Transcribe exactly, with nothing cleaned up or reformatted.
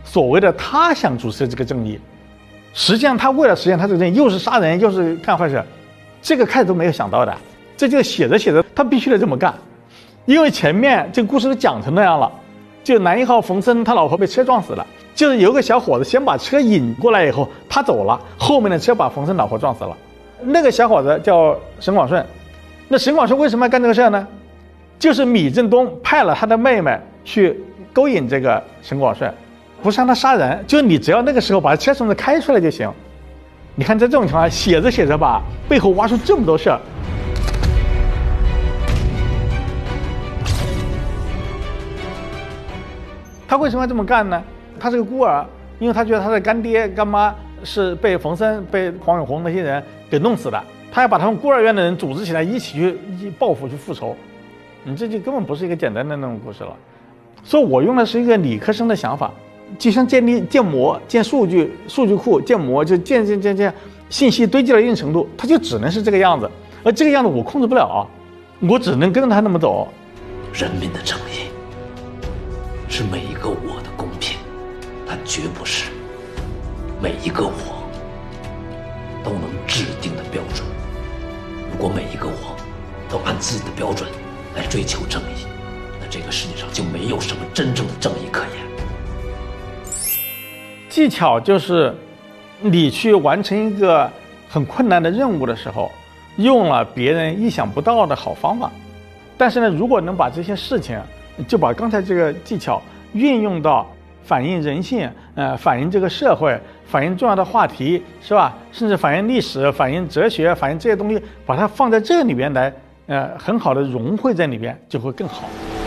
所谓的他想主持这个正义，实际上他为了实现他这个正义，又是杀人又是干坏事，这个开始都没有想到的。这就写着写着，他必须得这么干，因为前面这个故事都讲成那样了。就男一号冯生他老婆被车撞死了，就是有个小伙子先把车引过来以后，他走了，后面的车把冯生老婆撞死了。那个小伙子叫沈广顺，那沈广顺为什么要干这个事呢？就是米振东派了他的妹妹去勾引这个沈广顺，不是让他杀人，就是你只要那个时候把车从这开出来就行。你看在这种情况下，写着写着吧，背后挖出这么多事儿。他为什么要这么干呢？他是个孤儿，因为他觉得他的干爹干妈是被冯生、被黄永红那些人给弄死的，他要把他们孤儿院的人组织起来，一起去报复、去复仇。你这就根本不是一个简单的那种故事了。所以我用的是一个理科生的想法，就像建立建模、建数据、数据库建模，就建建建建信息堆积到一定程度，它就只能是这个样子，而这个样子我控制不了，我只能跟着他那么走。 人民的正义是每一个我的公平，它绝不是每一个我都能制定的标准。如果每一个我都按自己的标准来追求正义，那这个世界上就没有什么真正的正义可言。 技巧就是你去完成一个很困难的任务的时候，用了别人意想不到的好方法。但是呢，如果能把这些事情，就把刚才这个技巧运用到反映人性，呃，反映这个社会，反映重要的话题，是吧？甚至反映历史、反映哲学、反映这些东西，把它放在这里边来，呃，很好的融汇在里边，就会更好。